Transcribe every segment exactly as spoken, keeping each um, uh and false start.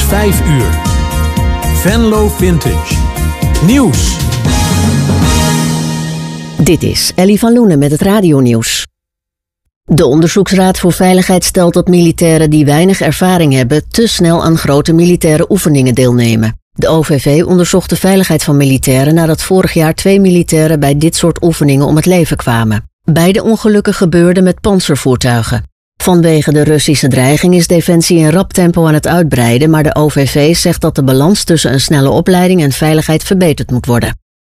vijf uur. Venlo Vintage. Nieuws. Dit is Ellie van Loenen met het radionieuws. De Onderzoeksraad voor Veiligheid stelt dat militairen die weinig ervaring hebben te snel aan grote militaire oefeningen deelnemen. De O V V onderzocht de veiligheid van militairen nadat vorig jaar twee militairen bij dit soort oefeningen om het leven kwamen. Beide ongelukken gebeurden met pantservoertuigen. Vanwege de Russische dreiging is Defensie in rap tempo aan het uitbreiden, maar de O V V zegt dat de balans tussen een snelle opleiding en veiligheid verbeterd moet worden.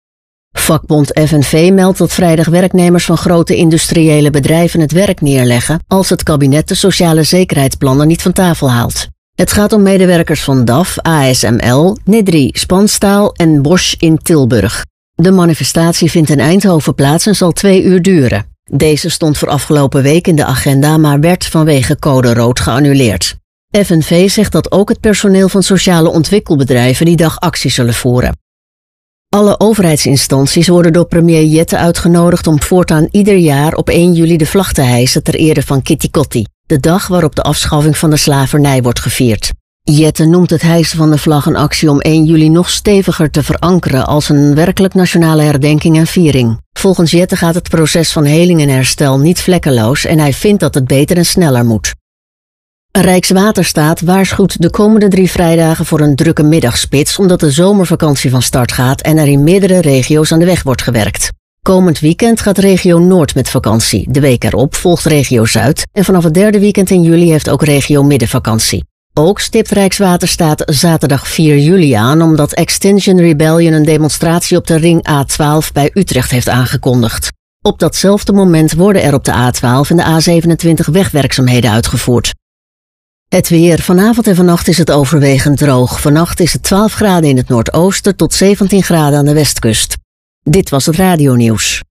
Vakbond F N V meldt dat vrijdag werknemers van grote industriële bedrijven het werk neerleggen als het kabinet de sociale zekerheidsplannen niet van tafel haalt. Het gaat om medewerkers van D A F, A S M L, Nedry Spanstaal en Bosch in Tilburg. De manifestatie vindt in Eindhoven plaats en zal twee uur duren. Deze stond voor afgelopen week in de agenda, maar werd vanwege code rood geannuleerd. F N V zegt dat ook het personeel van sociale ontwikkelbedrijven die dag actie zullen voeren. Alle overheidsinstanties worden door premier Jette uitgenodigd om voortaan ieder jaar op één juli de vlag te hijsen ter ere van Kitty Kotti, de dag waarop de afschaffing van de slavernij wordt gevierd. Jette noemt het hijsen van de vlag een actie om één juli nog steviger te verankeren als een werkelijk nationale herdenking en viering. Volgens Jette gaat het proces van heling en herstel niet vlekkeloos en hij vindt dat het beter en sneller moet. Rijkswaterstaat waarschuwt de komende drie vrijdagen voor een drukke middagspits omdat de zomervakantie van start gaat en er in meerdere regio's aan de weg wordt gewerkt. Komend weekend gaat regio Noord met vakantie, de week erop volgt regio Zuid en vanaf het derde weekend in juli heeft ook regio Midden vakantie. Ook stipt Rijkswaterstaat zaterdag vier juli aan omdat Extinction Rebellion een demonstratie op de ring A twaalf bij Utrecht heeft aangekondigd. Op datzelfde moment worden er op de A twaalf en de A zevenentwintig wegwerkzaamheden uitgevoerd. Het weer. Vanavond en vannacht is het overwegend droog. Vannacht is het twaalf graden in het noordoosten tot zeventien graden aan de westkust. Dit was het radionieuws.